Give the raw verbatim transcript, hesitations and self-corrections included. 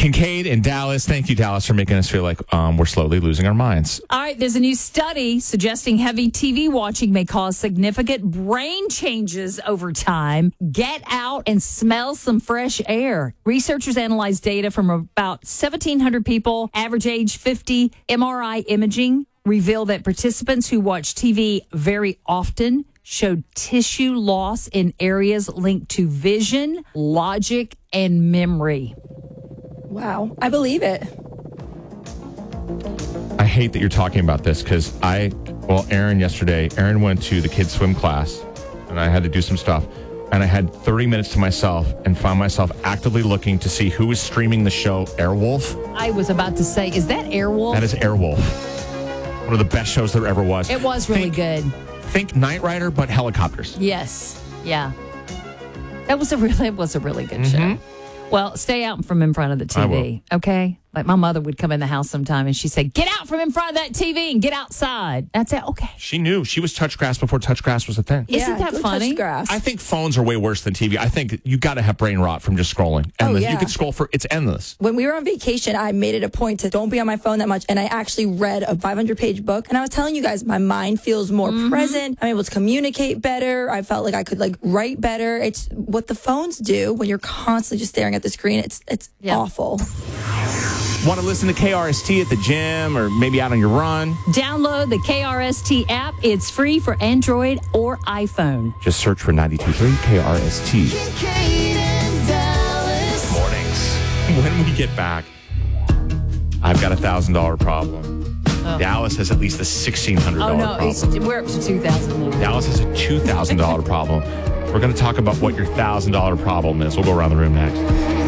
Kincaid in Dallas. Thank you, Dallas, for making us feel like um, we're slowly losing our minds. All right, there's a new study suggesting heavy T V watching may cause significant brain changes over time. Get out and smell some fresh air. Researchers analyzed data from about seventeen hundred people, average age fifty. M R I imaging revealed that participants who watch T V very often showed tissue loss in areas linked to vision, logic, and memory. Wow, I believe it. I hate that you're talking about this because I, well, Aaron yesterday, Aaron went to the kids' swim class and I had to do some stuff. And I had thirty minutes to myself and found myself actively looking to see who was streaming the show Airwolf. I was about to say, is that Airwolf? That is Airwolf. One of the best shows there ever was. It was really think, good. Think Knight Rider, but helicopters. Yes. Yeah. That was a really, it was a really good Mm-hmm. show. Well, stay out from in front of the T V, okay? Like my mother would come in the house sometime and she'd say, get out from in front of that T V and get outside. That's it. Okay. She knew. She was touch grass before touch grass was a thing. Isn't Yeah, that go funny? touch grass. I think phones are way worse than T V. I think you got to have brain rot from just scrolling. Endless. yeah. You could scroll for, it's endless. When we were on vacation, I made it a point to don't be on my phone that much. And I actually read a five hundred page book. And I was telling you guys, my mind feels more Mm-hmm. present. I'm able to communicate better. I felt like I could like write better. It's what the phones do when you're constantly just staring at the screen. It's, it's Yeah. awful. Want to listen to K R S T at the gym or maybe out on your run? Download the K R S T app. It's free for Android or iPhone. Just search for ninety-two point three K R S T. Mornings. When we get back, I've got a one thousand dollars problem. Dallas has at least a sixteen hundred dollars Oh, no. problem. It's, we're up to two thousand now. Dallas has a two thousand dollars problem. We're going to talk about what your one thousand dollars problem is. We'll go around the room next.